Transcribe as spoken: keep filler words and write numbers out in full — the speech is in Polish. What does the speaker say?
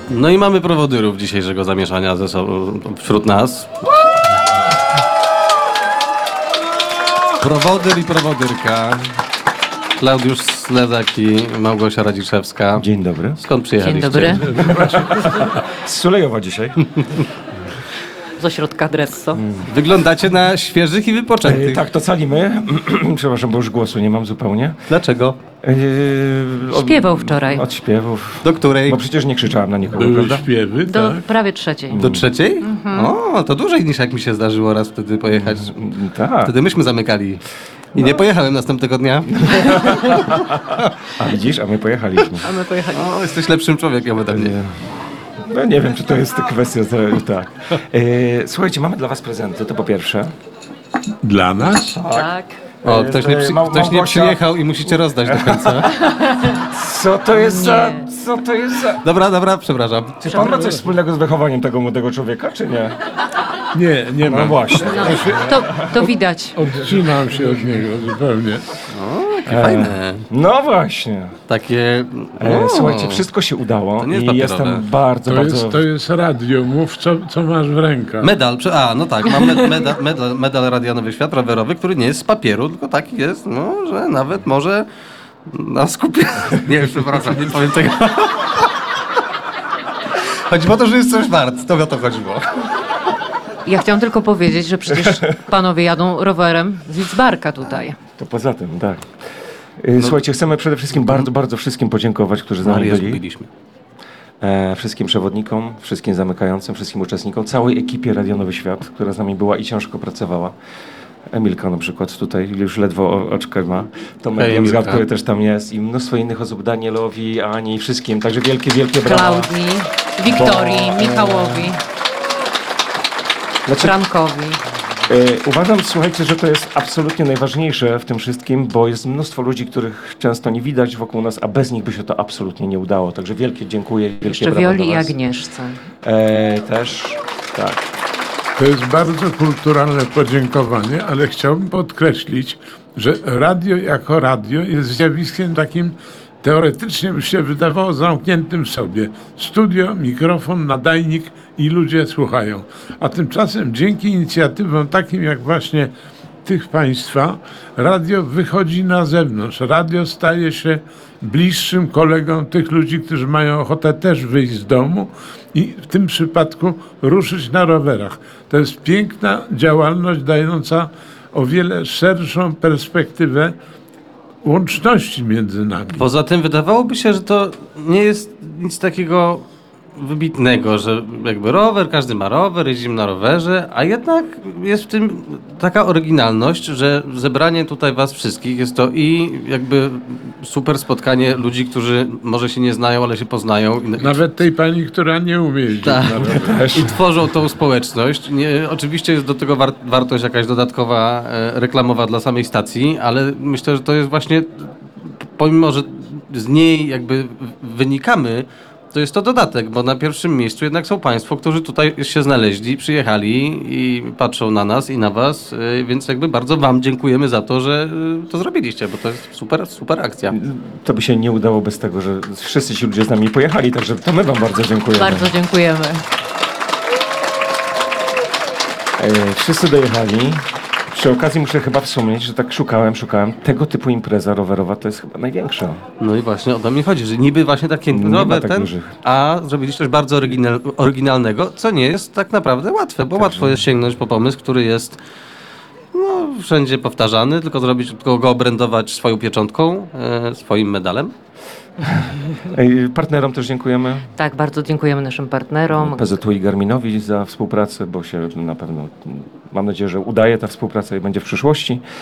No i mamy prowodyrów dzisiejszego zamieszania ze sobą wśród nas. Prowodyr i prowodyrka. Klaudiusz Slezak i Małgosia Radziszewska. Dzień dobry. Skąd przyjechaliście? Dzień dobry. Z Sulejowa dzisiaj. Z ośrodka Dresso. Wyglądacie na świeżych i wypoczętych. E, tak, to calimy. Przepraszam, bo już głosu nie mam zupełnie. Dlaczego? E, od, Śpiewał wczoraj. Od śpiewów. Do której? Bo przecież nie krzyczałem na nikogo, Były prawda? śpiewy, Do tak? prawie trzeciej. Do trzeciej? O, to dłużej niż jak mi się zdarzyło raz wtedy pojechać. Mm, Tak. Wtedy myśmy zamykali. I nie pojechałem następnego dnia. A widzisz, a my pojechaliśmy. A my pojechaliśmy. O, jesteś lepszym człowiekiem ode mnie. No nie wiem, czy to jest kwestia, że tak. E, słuchajcie, mamy dla was prezenty, to po pierwsze. Dla nas? Tak. O, ktoś nie, przy, Mał- ktoś nie Małgosia. przyjechał i musicie rozdać do końca. Co to jest za... Nie. Co to jest za... Dobra, dobra, przepraszam. Czy pan ma coś wspólnego z wychowaniem tego młodego człowieka, czy nie? Nie, nie No mam. właśnie. To, to widać. Odcinam się od niego zupełnie. Jakie fajne. No właśnie. Takie... E, o, słuchajcie, wszystko się udało To nie jest i papierowe. jestem bardzo, To bardzo... jest, to jest radio. Mów, co, co masz w rękach. Medal, prze- a no tak, mam med, medal, medal, medal Radia Nowy Świat rowerowy, który nie jest z papieru, tylko taki jest, no, że nawet może na skupie... Nie, przepraszam, nie powiem tego. Chodzi o to, że jest coś wart, to o to chodziło. Ja chciałam tylko powiedzieć, że przecież panowie jadą rowerem z Lidzbarka tutaj. To poza tym, tak. E, Słuchajcie, chcemy przede wszystkim bardzo, bardzo wszystkim podziękować, którzy z nami Marię byli. zgubiliśmy. E, wszystkim przewodnikom, wszystkim zamykającym, wszystkim uczestnikom, całej ekipie Radio Nowy Świat, która z nami była i ciężko pracowała. Emilka na przykład tutaj już ledwo o- oczkę ma. Tomek Hej, Glemzga, Emilka. który też tam jest i mnóstwo innych osób, Danielowi, Ani, wszystkim. Także wielkie, wielkie brawa. Klaudii, Wiktorii, Bo- Michałowi, Znaczy, Frankowi. e, uważam, słuchajcie, że to jest absolutnie najważniejsze w tym wszystkim, bo jest mnóstwo ludzi, których często nie widać wokół nas, a bez nich by się to absolutnie nie udało. Także wielkie dziękuję, wielkie Jeszcze brawa Wioli dla i was. Agnieszce. E, też, tak. To jest bardzo kulturalne podziękowanie, ale chciałbym podkreślić, że radio jako radio jest zjawiskiem takim teoretycznie by się wydawało zamkniętym w sobie. Studio, mikrofon, nadajnik i ludzie słuchają. A tymczasem dzięki inicjatywom takim jak właśnie tych państwa, radio wychodzi na zewnątrz. Radio staje się bliższym kolegą tych ludzi, którzy mają ochotę też wyjść z domu i w tym przypadku ruszyć na rowerach. To jest piękna działalność dająca o wiele szerszą perspektywę łączności między nami. Poza tym wydawałoby się, że to nie jest nic takiego wybitnego, że jakby rower, każdy ma rower, jeździmy na rowerze, a jednak jest w tym taka oryginalność, że zebranie tutaj was wszystkich jest to i jakby super spotkanie ludzi, którzy może się nie znają, ale się poznają. I, Nawet tej pani, która nie umie jeździć Tak. na rowerze. I tworzą tą społeczność. Nie, oczywiście jest do tego war, wartość jakaś dodatkowa, e, reklamowa dla samej stacji, ale myślę, że to jest właśnie, pomimo że z niej jakby wynikamy, to jest to dodatek, bo na pierwszym miejscu jednak są państwo, którzy tutaj się znaleźli, przyjechali i patrzą na nas i na was, e, więc jakby bardzo wam dziękujemy za to, że e, to zrobiliście, bo to jest super, super akcja. To by się nie udało bez tego, że wszyscy ci ludzie z nami pojechali, także to my wam bardzo dziękujemy. Bardzo dziękujemy. E, wszyscy dojechali. Przy okazji muszę chyba wspomnieć, że tak szukałem, szukałem. Tego typu impreza rowerowa to jest chyba największa. No i właśnie o to mi chodzi, że niby właśnie takie Nie ma rower tak ten, dużych. a zrobiliście coś bardzo oryginal, oryginalnego, co nie jest tak naprawdę łatwe, bo łatwo jest sięgnąć po pomysł, który jest no, wszędzie powtarzany, tylko zrobić, tylko go obrędować swoją pieczątką, e, swoim medalem. E, partnerom też dziękujemy. Tak, bardzo dziękujemy naszym partnerom. P Z U i Garminowi za współpracę, bo się na pewno, mam nadzieję, że udaje ta współpraca i będzie w przyszłości.